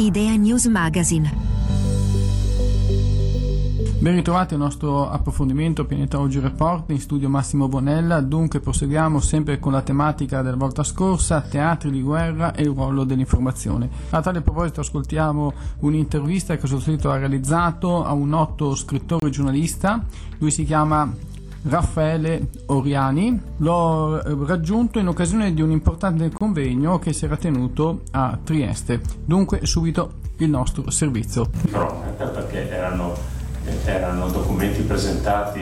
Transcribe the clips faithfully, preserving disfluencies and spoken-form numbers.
Idea News Magazine. Ben ritrovati al nostro approfondimento Pianeta Oggi Report, in studio Massimo Bonella. Dunque proseguiamo sempre con la tematica della volta scorsa, teatri di guerra e il ruolo dell'informazione. A tale proposito ascoltiamo un'intervista che il sottoscritto ha realizzato a un noto scrittore e giornalista. Lui si chiama Raffaele Oriani. L'ho raggiunto in occasione di un importante convegno che si era tenuto a Trieste. Dunque subito il nostro servizio. Cronaca, perché erano erano documenti presentati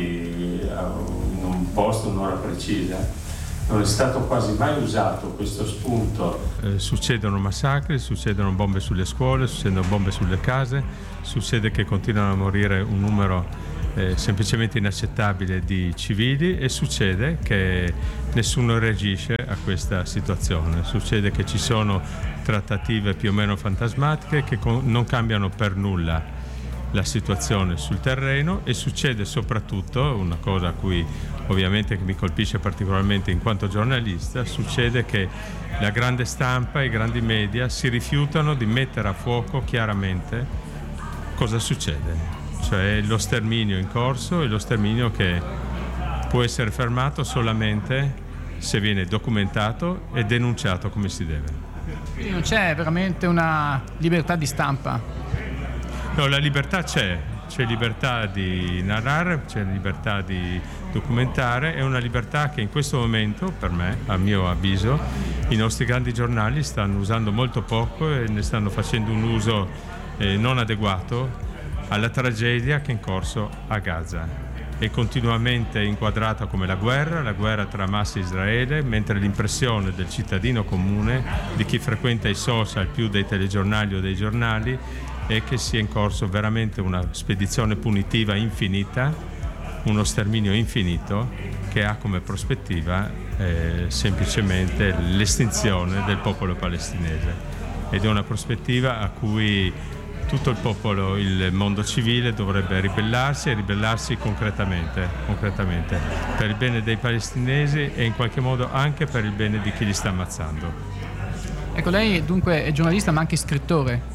in un posto, un'ora precisa. Non è stato quasi mai usato questo spunto. Eh, succedono massacri, succedono bombe sulle scuole, succedono bombe sulle case, succede che continuano a morire un numero eh, semplicemente inaccettabile di civili e succede che nessuno reagisce a questa situazione. Succede che ci sono trattative più o meno fantasmatiche che con- non cambiano per nulla la situazione sul terreno, e succede soprattutto una cosa a cui ovviamente che mi colpisce particolarmente in quanto giornalista, succede che la grande stampa e i grandi media si rifiutano di mettere a fuoco chiaramente cosa succede, cioè lo sterminio in corso, e lo sterminio che può essere fermato solamente se viene documentato e denunciato come si deve. Quindi non c'è veramente una libertà di stampa? No, la libertà c'è, c'è libertà di narrare, c'è libertà di documentare, è una libertà che in questo momento, per me, a mio avviso, i nostri grandi giornali stanno usando molto poco e ne stanno facendo un uso eh, non adeguato alla tragedia che è in corso a Gaza. È continuamente inquadrata come la guerra, la guerra tra Hamas e Israele, mentre l'impressione del cittadino comune, di chi frequenta i social più dei telegiornali o dei giornali, è che sia in corso veramente una spedizione punitiva infinita, uno sterminio infinito che ha come prospettiva eh, semplicemente l'estinzione del popolo palestinese, ed è una prospettiva a cui tutto il popolo, il mondo civile dovrebbe ribellarsi e ribellarsi concretamente, concretamente per il bene dei palestinesi e in qualche modo anche per il bene di chi li sta ammazzando. Ecco, lei dunque è giornalista ma anche scrittore.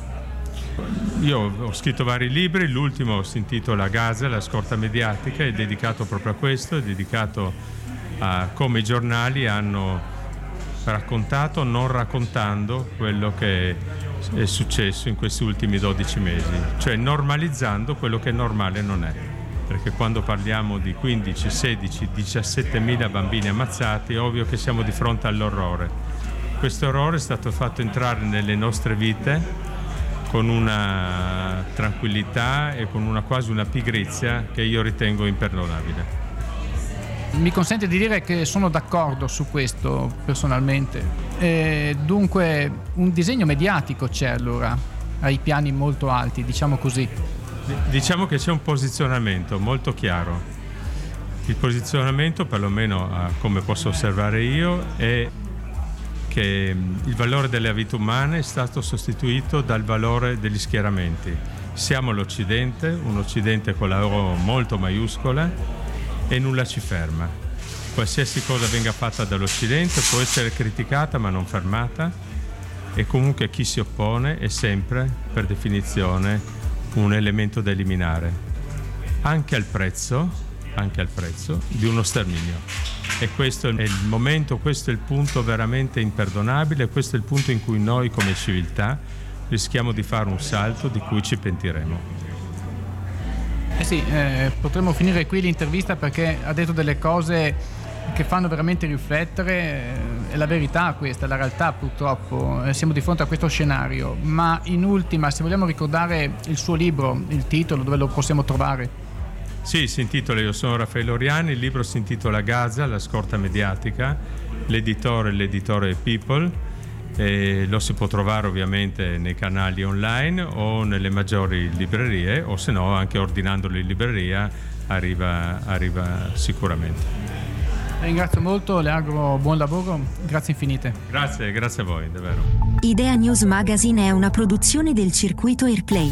Io ho scritto vari libri, l'ultimo si intitola Gaza, la scorta mediatica, è dedicato proprio a questo, è dedicato a come i giornali hanno raccontato, non raccontando quello che è successo in questi ultimi dodici mesi, cioè normalizzando quello che normale non è. Perché quando parliamo di quindici, sedici, diciassettemila bambini ammazzati, è ovvio che siamo di fronte all'orrore. Questo orrore è stato fatto entrare nelle nostre vite con una tranquillità e con una quasi una pigrizia che io ritengo imperdonabile. Mi consente di dire che sono d'accordo su questo personalmente. E dunque un disegno mediatico c'è allora, ai piani molto alti, diciamo così. Diciamo che c'è un posizionamento molto chiaro. Il posizionamento, perlomeno come posso osservare io, è che il valore delle vite umane è stato sostituito dal valore degli schieramenti. Siamo l'Occidente, un Occidente con la O molto maiuscola, e nulla ci ferma. Qualsiasi cosa venga fatta dall'Occidente può essere criticata ma non fermata, e comunque chi si oppone è sempre, per definizione, un elemento da eliminare, anche al prezzo, anche al prezzo di uno sterminio. E questo è il momento, questo è il punto veramente imperdonabile, questo è il punto in cui noi come civiltà rischiamo di fare un salto di cui ci pentiremo. Eh sì, eh, potremmo finire qui l'intervista perché ha detto delle cose che fanno veramente riflettere, eh, è la verità questa, è la realtà purtroppo, eh, siamo di fronte a questo scenario. Ma in ultima, se vogliamo ricordare il suo libro, il titolo, dove lo possiamo trovare? Sì, si intitola, io sono Raffaele Oriani, il libro si intitola Gaza, la scorta mediatica, l'editore l'editore People, e lo si può trovare ovviamente nei canali online o nelle maggiori librerie, o se no anche ordinandolo in libreria arriva, arriva sicuramente. Ringrazio molto, le auguro buon lavoro, grazie infinite. Grazie, grazie a voi, davvero. Idea News Magazine è una produzione del circuito Airplay.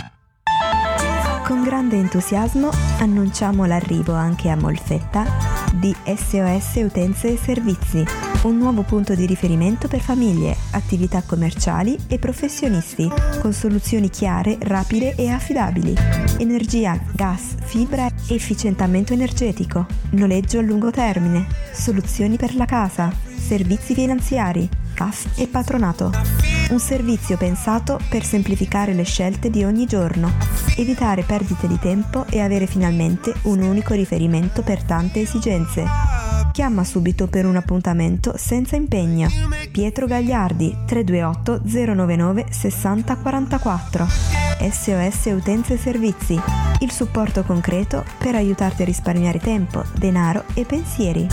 Con grande entusiasmo annunciamo l'arrivo anche a Molfetta di S O S Utenze e Servizi, un nuovo punto di riferimento per famiglie, attività commerciali e professionisti, con soluzioni chiare, rapide e affidabili. Energia, gas, fibra, efficientamento energetico, noleggio a lungo termine, soluzioni per la casa, servizi finanziari, C A F e patronato. Un servizio pensato per semplificare le scelte di ogni giorno, evitare perdite di tempo e avere finalmente un unico riferimento per tante esigenze. Chiama subito per un appuntamento senza impegno. Pietro Gagliardi, tre due otto zero nove nove sei zero quattro quattro. S O S Utenze e Servizi, il supporto concreto per aiutarti a risparmiare tempo, denaro e pensieri.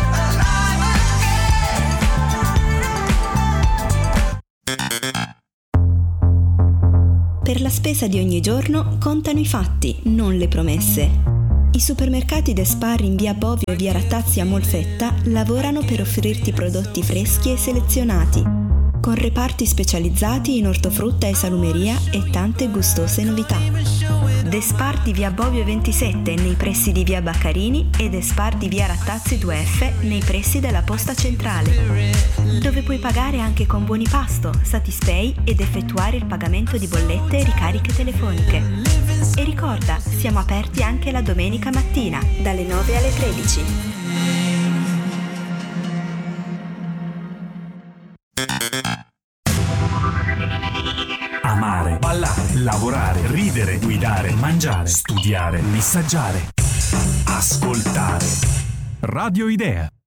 Per la spesa di ogni giorno contano i fatti, non le promesse. I supermercati Despar in via Bovio e via Rattazzi a Molfetta lavorano per offrirti prodotti freschi e selezionati, con reparti specializzati in ortofrutta e salumeria e tante gustose novità. Despar di via Bovio ventisette nei pressi di via Baccarini e Despar di via Rattazzi due F nei pressi della posta centrale, dove puoi pagare anche con buoni pasto, Satispay ed effettuare il pagamento di bollette e ricariche telefoniche. E ricorda, siamo aperti anche la domenica mattina, dalle nove alle tredici. Amare, ballare, lavorare, ridere, guidare, mangiare, studiare, messaggiare, ascoltare. Radio Idea.